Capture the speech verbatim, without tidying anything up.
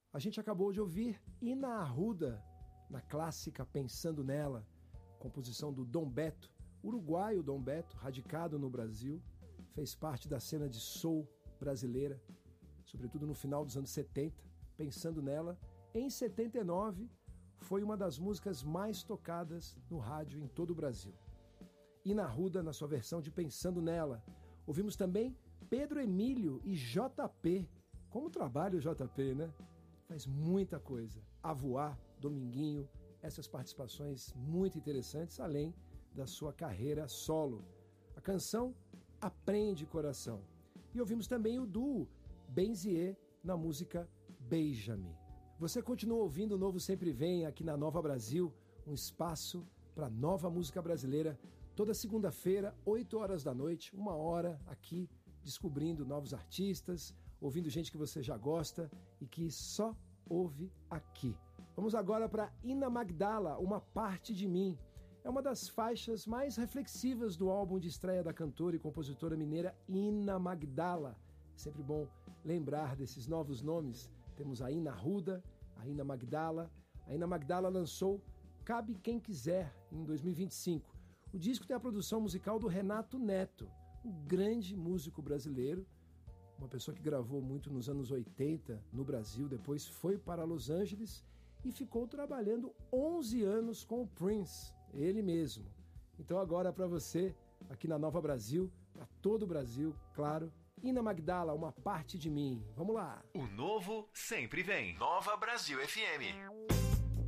A gente acabou de ouvir Ina Arruda, na clássica Pensando Nela, composição do Dom Beto, uruguaio Dom Beto, radicado no Brasil, fez parte da cena de soul brasileira, sobretudo no final dos anos setenta. Pensando Nela, em setenta e nove, foi uma das músicas mais tocadas no rádio em todo o Brasil. Ina Arruda, na sua versão de Pensando Nela. Ouvimos também Pedro Emílio e J P. Como trabalha o J P, né? Faz muita coisa. A Voar, Dominguinho, essas participações muito interessantes, além da sua carreira solo. A canção Aprende Coração. E ouvimos também o duo Benzier na música Beija-me. Você continua ouvindo o Novo Sempre Vem aqui na Nova Brasil, um espaço para nova música brasileira, toda segunda-feira, oito horas da noite, uma hora aqui, descobrindo novos artistas, ouvindo gente que você já gosta e que só ouve aqui. Vamos agora para Ina Magdala, Uma Parte de Mim. É uma das faixas mais reflexivas do álbum de estreia da cantora e compositora mineira Ina Magdala. É sempre bom lembrar desses novos nomes. Temos a Ina Arruda, a Ina Magdala. A Ina Magdala lançou Cabe Quem Quiser, em dois mil e vinte e cinco. O disco tem a produção musical do Renato Neto, um grande músico brasileiro, uma pessoa que gravou muito nos anos oitenta no Brasil, depois foi para Los Angeles e ficou trabalhando onze anos com o Prince, ele mesmo. Então agora para você, aqui na Nova Brasil, para todo o Brasil, claro, Ina Magdala, Uma Parte de Mim. Vamos lá! O novo sempre vem. Nova Brasil F M.